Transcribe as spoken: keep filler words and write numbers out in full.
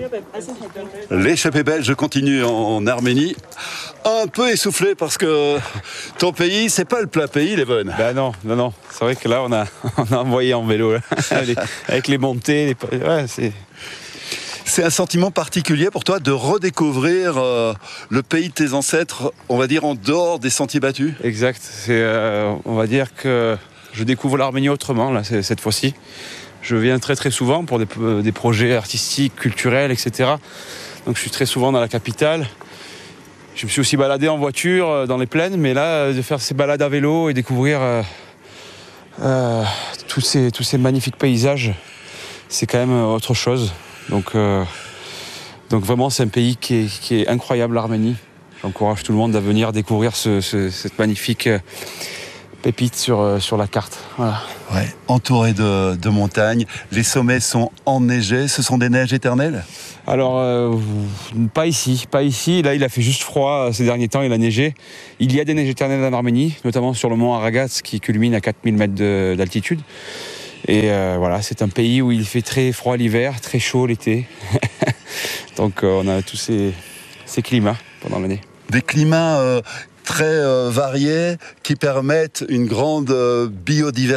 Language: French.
L'échappée belge continue en Arménie. Un peu essoufflé parce que ton pays, c'est pas le plat pays, les bonnes. Ben non, non, non. C'est vrai que là, on a, on a envoyé en vélo, là. Avec les montées. Les... Ouais, c'est... C'est un sentiment particulier pour toi de redécouvrir euh, le pays de tes ancêtres, on va dire en dehors des sentiers battus. Exact. C'est, euh, on va dire que je découvre l'Arménie autrement, là, cette fois-ci. Je viens très très souvent pour des, des projets artistiques, culturels, et cetera. Donc je suis très souvent dans la capitale. Je me suis aussi baladé en voiture dans les plaines, mais là, de faire ces balades à vélo et découvrir euh, euh, tous, ces, tous ces magnifiques paysages, c'est quand même autre chose. Donc, euh, donc vraiment, c'est un pays qui est, qui est incroyable, l'Arménie. J'encourage tout le monde à venir découvrir ce, ce, cette magnifique pépite sur, sur la carte. Voilà. Ouais, entouré de, de montagnes, les sommets sont enneigés, ce sont des neiges éternelles ? Alors, euh, pas ici, pas ici. Là, il a fait juste froid ces derniers temps, il a neigé. Il y a des neiges éternelles en Arménie, notamment sur le mont Aragat, qui culmine à quatre mille mètres de, d'altitude. Et euh, voilà, c'est un pays où il fait très froid l'hiver, très chaud l'été. Donc euh, on a tous ces, ces climats pendant l'année. Des climats euh, très euh, variés qui permettent une grande euh, biodiversité.